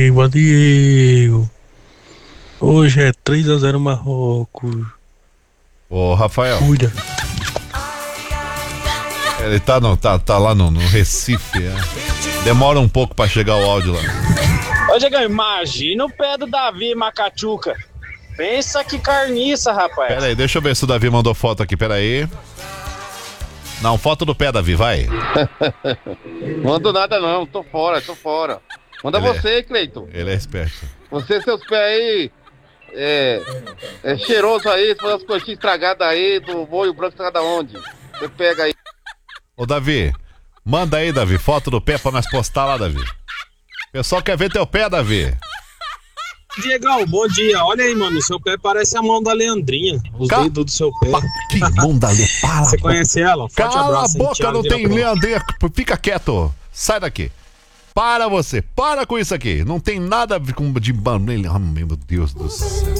Diego, Diego. Hoje é 3-0 Marrocos. Ô, Rafael. Cuida. Ele tá lá no Recife. Demora um pouco pra chegar o áudio lá. Ô, Diegão, imagina o pé do Davi Macachuca. Pensa que carniça, rapaz. Pera aí, deixa eu ver se o Davi mandou foto aqui, pera aí. Não, foto do pé, Davi, vai. Mando nada não, tô fora. Manda você, Cleiton. Ele é esperto. Você, seus pés aí, é cheiroso aí, faz as coxinhas estragadas aí, do molho branco estragado aonde? Você pega aí. Ô, Davi, manda aí, Davi, foto do pé pra nós postar lá, Davi. O pessoal quer ver teu pé, Davi. Diegão, bom dia. Olha aí, mano, seu pé parece a mão da Leandrinha. Os dedos do seu pé. Que mão da Leandrinha. Você conhece ela? Forte Cala abraço, a boca, hein, não tem Thiago Leandrinha. Fica quieto. Sai daqui. Para com isso aqui. Não tem nada de... Meu Deus do céu.